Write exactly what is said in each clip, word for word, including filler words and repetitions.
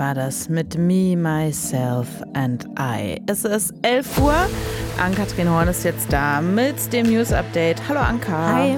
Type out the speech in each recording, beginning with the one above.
war das mit Me, Myself and I. Es ist elf Uhr. Ann-Kathrin Horn ist jetzt da mit dem News-Update. Hallo Anka. Hi.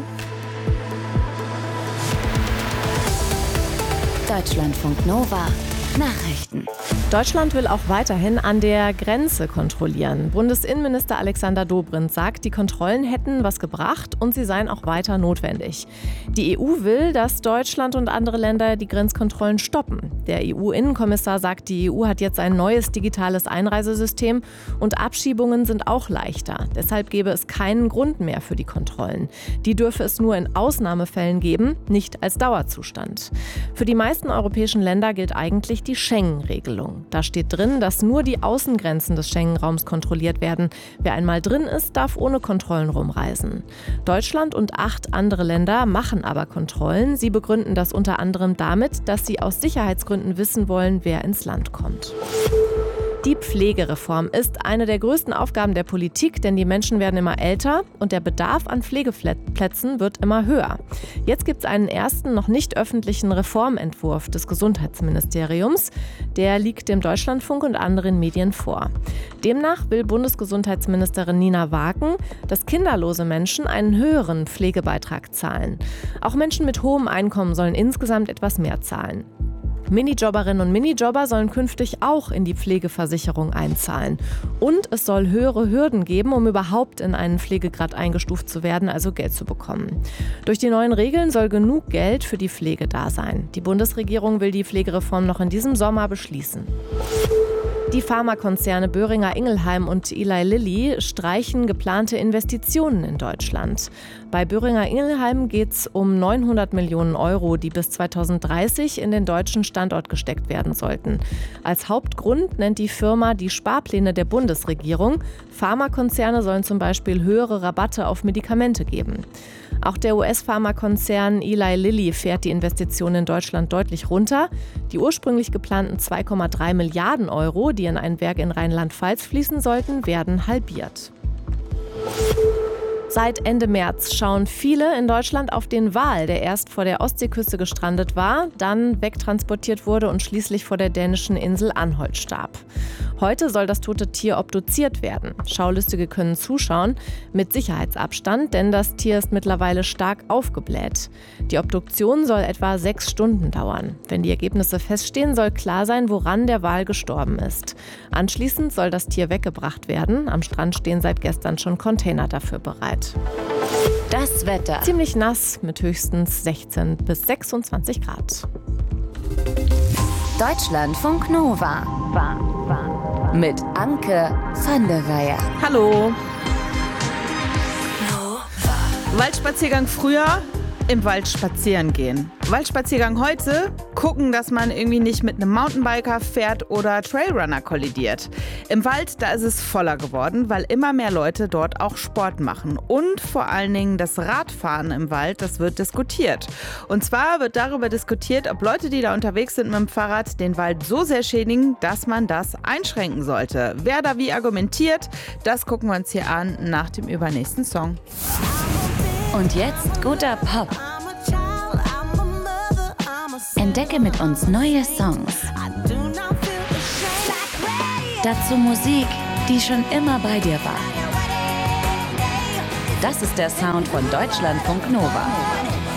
Deutschlandfunk Nova. Nachrichten. Deutschland will auch weiterhin an der Grenze kontrollieren. Bundesinnenminister Alexander Dobrindt sagt, die Kontrollen hätten was gebracht und sie seien auch weiter notwendig. Die E U will, dass Deutschland und andere Länder die Grenzkontrollen stoppen. Der E U-Innenkommissar sagt, die E U hat jetzt ein neues digitales Einreisesystem und Abschiebungen sind auch leichter. Deshalb gäbe es keinen Grund mehr für die Kontrollen. Die dürfe es nur in Ausnahmefällen geben, nicht als Dauerzustand. Für die meisten europäischen Länder gilt eigentlich die Schengen-Regelung. Da steht drin, dass nur die Außengrenzen des Schengen-Raums kontrolliert werden. Wer einmal drin ist, darf ohne Kontrollen rumreisen. Deutschland und acht andere Länder machen aber Kontrollen. Sie begründen das unter anderem damit, dass sie aus Sicherheitsgründen wissen wollen, wer ins Land kommt. Die Pflegereform ist eine der größten Aufgaben der Politik, denn die Menschen werden immer älter und der Bedarf an Pflegeplätzen wird immer höher. Jetzt gibt es einen ersten, noch nicht öffentlichen Reformentwurf des Gesundheitsministeriums. Der liegt dem Deutschlandfunk und anderen Medien vor. Demnach will Bundesgesundheitsministerin Nina Waken, dass kinderlose Menschen einen höheren Pflegebeitrag zahlen. Auch Menschen mit hohem Einkommen sollen insgesamt etwas mehr zahlen. Minijobberinnen und Minijobber sollen künftig auch in die Pflegeversicherung einzahlen. Und es soll höhere Hürden geben, um überhaupt in einen Pflegegrad eingestuft zu werden, also Geld zu bekommen. Durch die neuen Regeln soll genug Geld für die Pflege da sein. Die Bundesregierung will die Pflegereform noch in diesem Sommer beschließen. Die Pharmakonzerne Boehringer Ingelheim und Eli Lilly streichen geplante Investitionen in Deutschland. Bei Boehringer Ingelheim geht es um neunhundert Millionen Euro, die bis zweitausenddreißig in den deutschen Standort gesteckt werden sollten. Als Hauptgrund nennt die Firma die Sparpläne der Bundesregierung. Pharmakonzerne sollen zum Beispiel höhere Rabatte auf Medikamente geben. Auch der U S-Pharmakonzern Eli Lilly fährt die Investitionen in Deutschland deutlich runter. Die ursprünglich geplanten zwei Komma drei Milliarden Euro, die in ein Werk in Rheinland-Pfalz fließen sollten, werden halbiert. Seit Ende März schauen viele in Deutschland auf den Wal, der erst vor der Ostseeküste gestrandet war, dann wegtransportiert wurde und schließlich vor der dänischen Insel Anholt starb. Heute soll das tote Tier obduziert werden. Schaulustige können zuschauen, mit Sicherheitsabstand, denn das Tier ist mittlerweile stark aufgebläht. Die Obduktion soll etwa sechs Stunden dauern. Wenn die Ergebnisse feststehen, soll klar sein, woran der Wal gestorben ist. Anschließend soll das Tier weggebracht werden. Am Strand stehen seit gestern schon Container dafür bereit. Das Wetter. Ziemlich nass mit höchstens sechzehn bis sechsundzwanzig Grad. Deutschlandfunk Nova. Mit Anke van der Weyer. Hallo. Waldspaziergang früher, im Wald spazieren gehen. Waldspaziergang heute, gucken, dass man irgendwie nicht mit einem Mountainbiker fährt oder Trailrunner kollidiert. Im Wald, da ist es voller geworden, weil immer mehr Leute dort auch Sport machen. Und vor allen Dingen das Radfahren im Wald, das wird diskutiert. Und zwar wird darüber diskutiert, ob Leute, die da unterwegs sind mit dem Fahrrad, den Wald so sehr schädigen, dass man das einschränken sollte. Wer da wie argumentiert, das gucken wir uns hier an nach dem übernächsten Song. Und jetzt guter Pop. Entdecke mit uns neue Songs. Dazu Musik, die schon immer bei dir war. Das ist der Sound von Deutschlandfunk Nova.